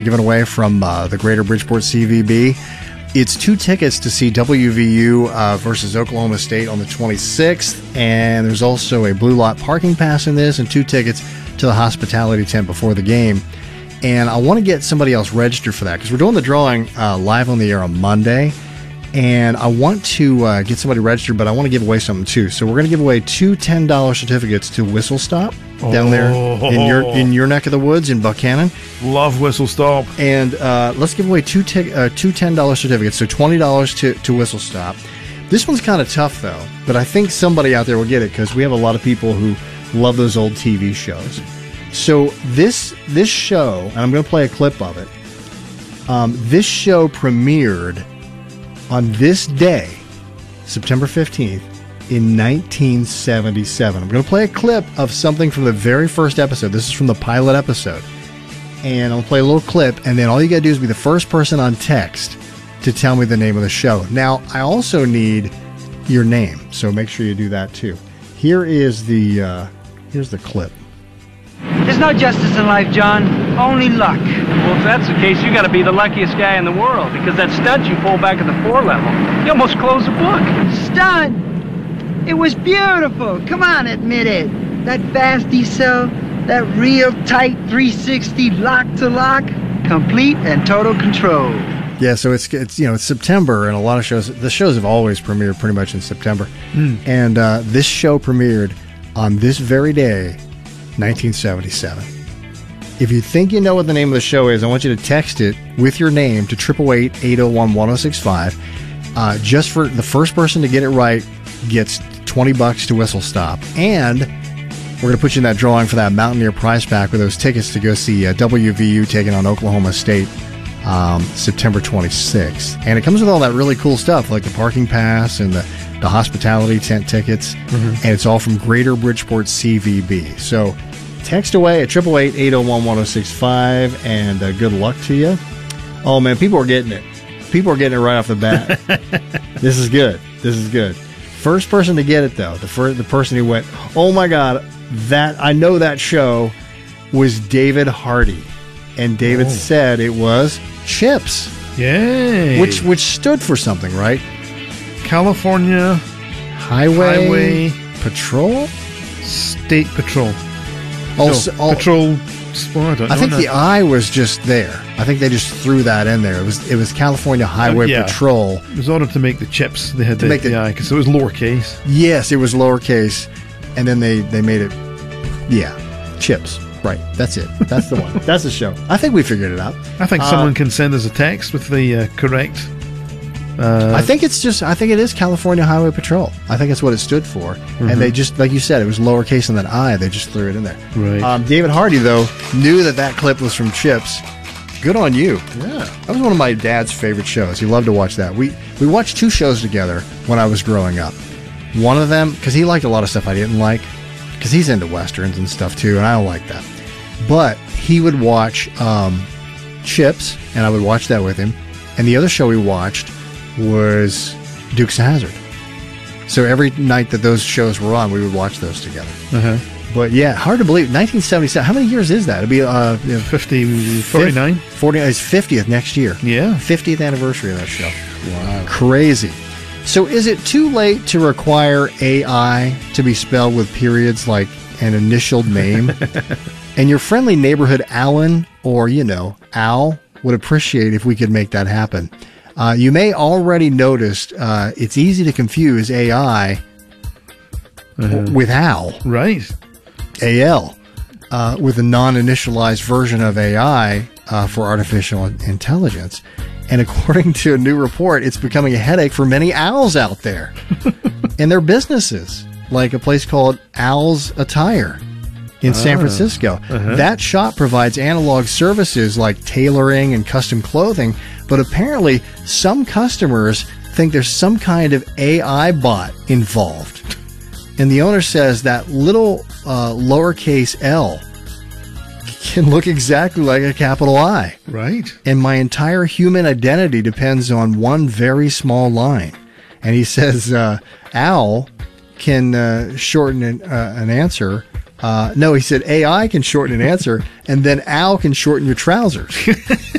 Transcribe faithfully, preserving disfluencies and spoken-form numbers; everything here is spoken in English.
given away from uh, the Greater Bridgeport C V B. It's two tickets to see W V U uh, versus Oklahoma State on the twenty-sixth, and there's also a blue lot parking pass in this and two tickets to the hospitality tent before the game. And I want to get somebody else registered for that because we're doing the drawing uh, live on the air on Monday, and I want to uh, get somebody registered, but I want to give away something too. So we're going to give away two ten dollars certificates to Whistle Stop down oh. there in your in your neck of the woods in Buchanan. Love Whistle Stop. And uh, let's give away two tic- uh, two ten dollars certificates, so twenty dollars to, to Whistle Stop. This one's kind of tough, though, but I think somebody out there will get it because we have a lot of people who love those old T V shows. So this this show, and I'm going to play a clip of it, um, this show premiered on this day, September fifteenth, in nineteen seventy-seven. I'm going to play a clip of something from the very first episode. This is from the pilot episode. And I'll play a little clip, and then all you got to do is be the first person on text to tell me the name of the show. Now, I also need your name, so make sure you do that too. Here is the uh, here's the clip. There's no justice in life, John. Only luck. Well, if that's the case, you got to be the luckiest guy in the world because that stunt you pulled back at the four level, you almost closed the book. Stunned. It was beautiful. Come on, admit it. That fast decel, that real tight three sixty lock to lock, complete and total control. Yeah, so it's it's you know it's September, and a lot of shows. The shows have always premiered pretty much in September, mm. and uh, this show premiered on this very day, nineteen seventy-seven. If you think you know what the name of the show is, I want you to text it with your name to eight eight eight, eight oh one, one oh six five. Uh, just for the first person to get it right gets twenty bucks to Whistle Stop, and we're going to put you in that drawing for that Mountaineer prize pack with those tickets to go see uh, W V U taking on Oklahoma State um, September twenty-sixth. And it comes with all that really cool stuff like the parking pass and the, the hospitality tent tickets, mm-hmm. and it's all from Greater Bridgeport C V B. So text away at eight eight eight, eight oh one, one oh six five, and uh, good luck to you. Oh, man, people are getting it. People are getting it right off the bat. This is good. This is good. First person to get it, though, the first, the person who went, oh, my God, that I know that show was David Hardy. And David oh. said it was CHIPS. Yay. Which which stood for something, right? California Highway, Highway Patrol? State Patrol. Also, no, Patrol. Well, I, don't I know think now. the I was just there. I think they just threw that in there. It was it was California Highway uh, yeah. Patrol. It was ordered to make the chips. They had to the, make the, the I because it was lowercase. Yes, it was lowercase, and then they, they made it. Yeah, CHIPS. Right, that's it. That's the one. That's the show. I think we figured it out. I think uh, someone can send us a text with the uh, correct. Uh, I think it's just. I think it is California Highway Patrol. I think that's what it stood for. Mm-hmm. And they just, like you said, it was lowercase and then I. They just threw it in there. Right. Um, David Hardy though knew that that clip was from CHIPS. Good on you. Yeah. That was one of my dad's favorite shows. He loved to watch that. We we watched two shows together when I was growing up. One of them because he liked a lot of stuff I didn't like because he's into westerns and stuff too, and I don't like that. But he would watch um, CHIPS, and I would watch that with him. And the other show we watched was Dukes of Hazzard. So every night that those shows were on, we would watch those together. Uh-huh. But yeah, hard to believe. nineteen seventy-seven. How many years is that? It'd be uh, you know, fifty, forty-nine. forty, it's fiftieth next year. Yeah. fiftieth anniversary of that show. Wow. Crazy. So is it too late to require A I to be spelled with periods like an initialed name? And your friendly neighborhood Alan, or, you know, Al, would appreciate if we could make that happen. Uh, you may already noticed uh, it's easy to confuse A I uh-huh. with Al. Right. A L. Uh, with a non-initialized version of A I uh, for artificial intelligence. And according to a new report, it's becoming a headache for many owls out there and their businesses, like a place called Al's Attire in San Francisco. Uh-huh. That shop provides analog services like tailoring and custom clothing, but apparently some customers think there's some kind of A I bot involved. And the owner says that little uh, lowercase L can look exactly like a capital I. Right. And my entire human identity depends on one very small line. And he says uh, Al can uh, shorten an, uh, an answer Uh, no, he said A I can shorten an answer, and then Al can shorten your trousers.